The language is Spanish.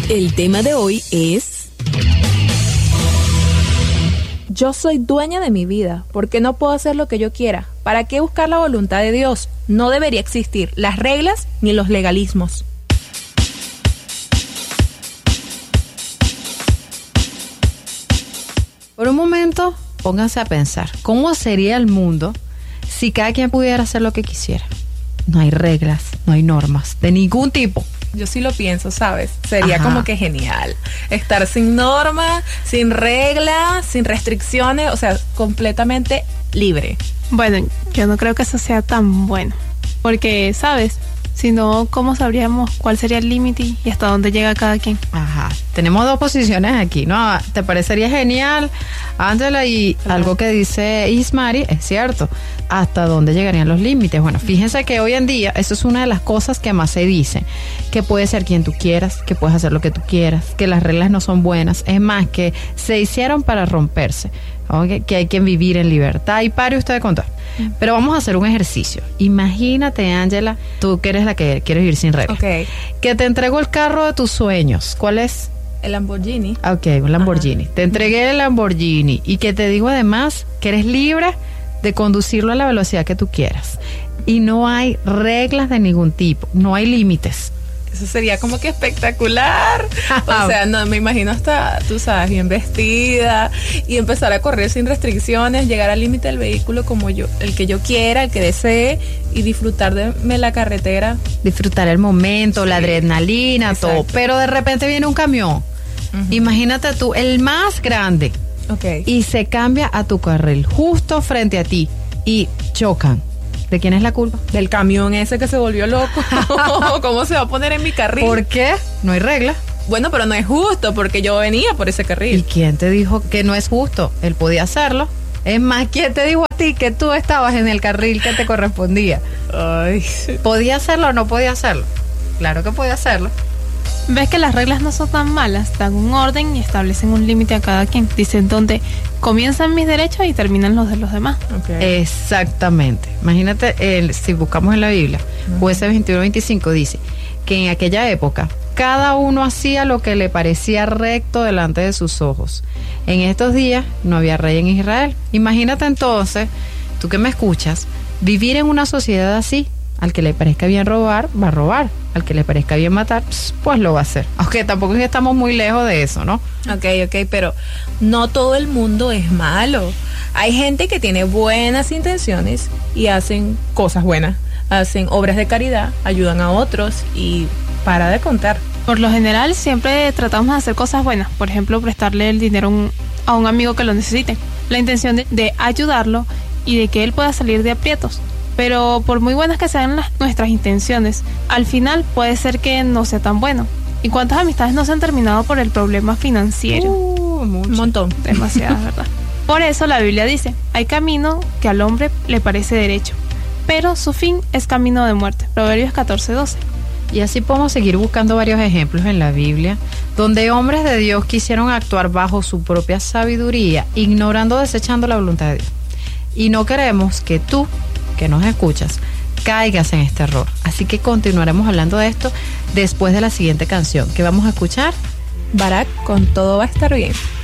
El tema de hoy es: yo soy dueña de mi vida, ¿por qué no puedo hacer lo que yo quiera? ¿Para qué buscar la voluntad de Dios? No debería existir las reglas ni los legalismos. Por un momento, pónganse a pensar, ¿cómo sería el mundo si cada quien pudiera hacer lo que quisiera? No hay reglas, no hay normas, de ningún tipo. Yo sí lo pienso, ¿sabes? Sería Ajá. como que genial. Estar sin normas, sin reglas, sin restricciones, o sea, completamente libre. Bueno, yo no creo que eso sea tan bueno. Porque, ¿sabes? Si no, ¿cómo sabríamos cuál sería el límite y hasta dónde llega cada quien? Ajá, tenemos dos posiciones aquí, ¿no? ¿Te parecería genial, Ángela? Y algo que dice Ismari es cierto, ¿hasta dónde llegarían los límites? Bueno, fíjense que hoy en día eso es una de las cosas que más se dice, que puedes ser quien tú quieras, que puedes hacer lo que tú quieras, que las reglas no son buenas, es más, que se hicieron para romperse, ¿okay? Que hay que vivir en libertad. Y pare usted de contar. Pero vamos a hacer un ejercicio. Imagínate, Ángela, tú que eres la que quieres vivir sin reglas. Ok. Que te entrego el carro de tus sueños. ¿Cuál es? El Lamborghini. Ok, un Lamborghini. Ajá. Te entregué el Lamborghini y que te digo además que eres libre de conducirlo a la velocidad que tú quieras. Y no hay reglas de ningún tipo, no hay límites. Eso sería como que espectacular. O sea, no me imagino hasta, tú sabes, bien vestida y empezar a correr sin restricciones, llegar al límite del vehículo como yo, el que yo quiera, el que desee, y disfrutar de la carretera. Disfrutar el momento, sí, la adrenalina, exacto, todo. Pero de repente viene un camión. Imagínate tú, el más grande. Okay. Y se cambia a tu carril, justo frente a ti, y chocan. ¿De quién es la culpa? Del camión ese que se volvió loco. ¿Cómo se va a poner en mi carril? ¿Por qué? No hay regla. Bueno, pero no es justo porque yo venía por ese carril. ¿Y quién te dijo que no es justo? Él podía hacerlo. Es más, ¿quién te dijo a ti que tú estabas en el carril que te correspondía? Ay. ¿Podía hacerlo o no podía hacerlo? Claro que podía hacerlo. ¿Ves que las reglas no son tan malas? Dan un orden y establecen un límite a cada quien. Dicen dónde comienzan mis derechos y terminan los de los demás. Okay. Exactamente. Imagínate, si buscamos en la Biblia, Jueces 21-25 dice que en aquella época cada uno hacía lo que le parecía recto delante de sus ojos. En estos días no había rey en Israel. Imagínate entonces, tú que me escuchas, vivir en una sociedad así. Al que le parezca bien robar, va a robar. Al que le parezca bien matar, pues lo va a hacer. Aunque tampoco es que estamos muy lejos de eso, ¿no? Ok, pero no todo el mundo es malo. Hay gente que tiene buenas intenciones y hacen cosas buenas. Hacen obras de caridad, ayudan a otros y para de contar. Por lo general siempre tratamos de hacer cosas buenas. Por ejemplo, prestarle el dinero a un amigo que lo necesite. La intención de ayudarlo y de que él pueda salir de aprietos. Pero por muy buenas que sean nuestras intenciones, al final puede ser que no sea tan bueno. ¿Y cuántas amistades no se han terminado por el problema financiero? Un montón. Demasiadas, ¿verdad? Por eso la Biblia dice, hay camino que al hombre le parece derecho, pero su fin es camino de muerte. Proverbios 14:12. Y así podemos seguir buscando varios ejemplos en la Biblia, donde hombres de Dios quisieron actuar bajo su propia sabiduría, ignorando, desechando la voluntad de Dios. Y no queremos que tú, que nos escuchas, caigas en este error. Así que continuaremos hablando de esto después de la siguiente canción que vamos a escuchar. Barak, con todo va a estar bien.